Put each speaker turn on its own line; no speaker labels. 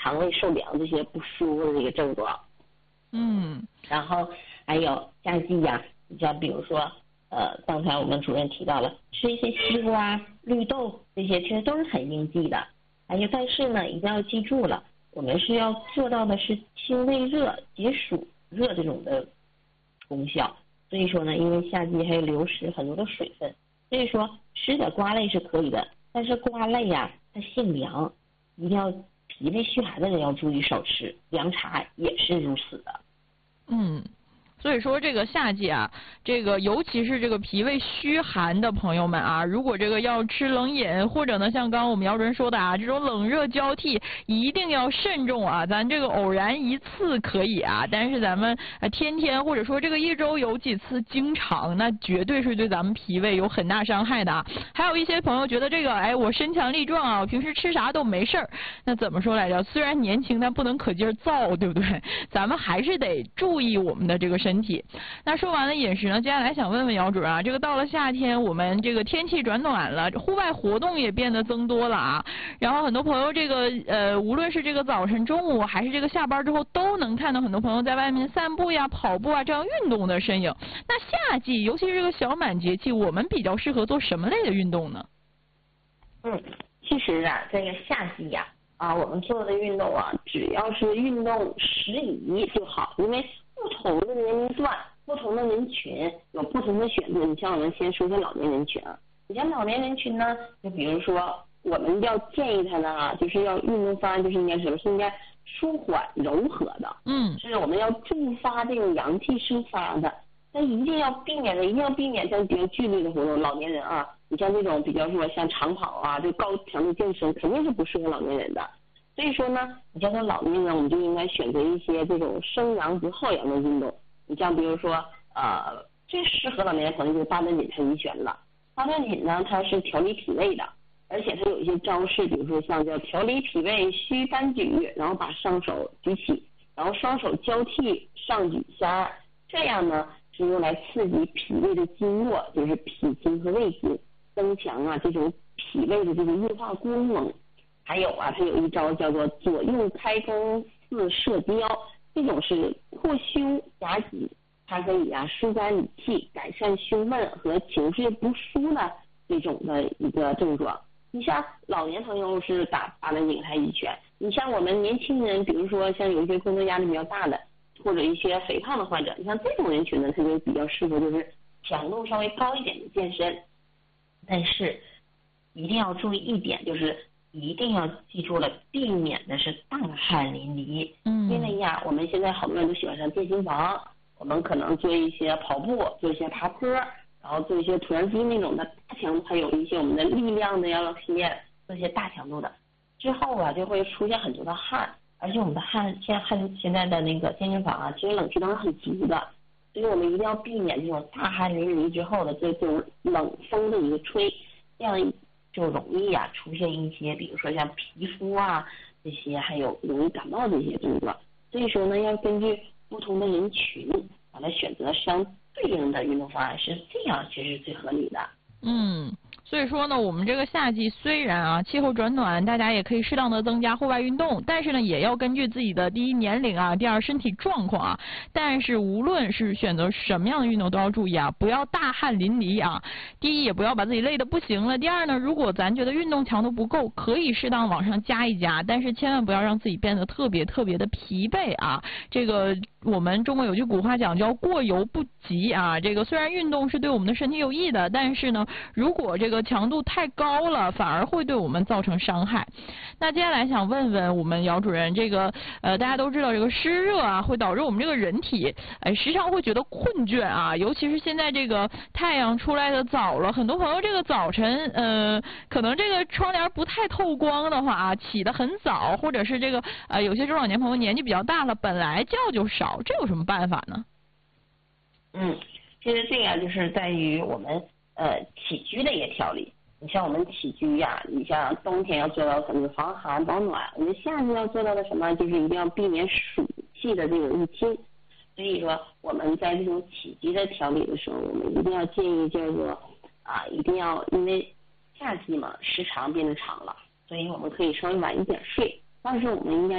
肠胃受凉这些不舒服的这个症状。然后还有夏季呀，你像比如说刚才我们主任提到了吃一些西瓜、绿豆这些，其实都是很应季的。还有但是呢，一定要记住了，我们是要做到的是清胃热、解暑热这种的功效。所以说呢，因为夏季还有流失很多的水分，所以说吃点瓜类是可以的，但是瓜类呀它性凉，一定要脾胃虚寒的人要注意少吃，凉茶也是如此的。
所以说这个夏季啊，这个尤其是这个脾胃虚寒的朋友们啊，如果这个要吃冷饮，或者呢像刚刚我们姚主任说的啊，这种冷热交替一定要慎重啊。咱这个偶然一次可以啊，但是咱们天天或者说这个一周有几次经常，那绝对是对咱们脾胃有很大伤害的啊。还有一些朋友觉得这个我身强力壮啊，我平时吃啥都没事儿，那怎么说来着？虽然年轻，但不能可劲儿造，对不对？咱们还是得注意我们的这个身体。那说完了饮食呢，接下来想问问姚主任啊，这个到了夏天，我们这个天气转暖了，户外活动也变得增多了啊。然后很多朋友这个无论是这个早晨、中午还是这个下班之后，都能看到很多朋友在外面散步呀、跑步啊这样运动的身影。那夏季，尤其是这个小满节气，我们比较适合做什么类的运动呢？
其实啊，这个夏季呀，我们做的运动啊，只要是运动适宜就好，因为不同的年龄段、不同的人群有不同的选择。你像我们先说说老年人群啊，你像老年人群呢，就比如说我们要建议他呢，就是要运动方案就是应该什么？是应该舒缓柔和的，是我们要助发这种阳气生发的。那一定要避免像比较剧烈的活动。老年人啊，你像这种比较说像长跑啊，这高强度健身肯定是不适合老年人的。所以说呢，你像说老年人，我们就应该选择一些这种生阳不耗阳的运动。你像比如说最适合老年人可能就是八段锦太极拳了。八段锦呢，它是调理脾胃的，而且它有一些招式，比如说像叫调理脾胃虚单举，然后把双手举起，然后双手交替上举下按，这样呢是用来刺激脾胃的经络，就是脾经和胃经，增强这种脾胃的这个运化功能。还有它有一招叫做左右开弓似射雕，这种是扩胸夹脊，它可以疏肝理气，改善胸闷和情绪不舒的这种的一个症状。你像老年朋友是打八段锦太极拳，你像我们年轻人，比如说像有一些工作压力比较大的，或者一些肥胖的患者，你像这种人群呢，他就比较适合就是强度稍微高一点的健身。但是一定要注意一点，就是一定要记住了，避免的是大汗淋漓。因为我们现在好多人都喜欢上健身房，我们可能做一些跑步，做一些爬坡，然后做一些椭圆机那种的大强度，还有一些我们的力量的训练，做一些大强度的，之后就会出现很多的汗，而且我们的现在的那个健身房其实冷气都是很足的，所以我们一定要避免这种大汗淋漓之后的这种冷风的一个吹，这样就容易出现一些比如说像皮肤这些，还有容易感冒的一些症状。所以说呢，要根据不同的人群把它选择相对应的运动方案，是这样其实是最合理的。
所以说呢，我们这个夏季虽然气候转暖，大家也可以适当的增加户外运动，但是呢，也要根据自己的第一年龄第二身体状况但是无论是选择什么样的运动，都要注意不要大汗淋漓第一，也不要把自己累得不行了。第二呢，如果咱觉得运动强度不够，可以适当往上加一加，但是千万不要让自己变得特别特别的疲惫这个我们中国有句古话讲叫过犹不及这个虽然运动是对我们的身体有益的，但是呢，如果这个强度太高了，反而会对我们造成伤害。那接下来想问问我们姚主任，这个大家都知道这个湿热会导致我们这个人体时常会觉得困倦尤其是现在这个太阳出来的早了，很多朋友这个早晨可能这个窗帘不太透光的话起得很早，或者是这个有些中老年朋友年纪比较大了，本来觉就少，这有什么办法呢？
其实这个就是在于我们起居的一个调理。你像我们起居你像冬天要做到什么防寒保暖，我们夏天要做到的什么，就是一定要避免暑气的这种入侵。所以说我们在这种起居的调理的时候，我们一定要建议叫做一定要，因为夏季嘛时长变得长了，所以我们可以稍微晚一点睡，但是我们应该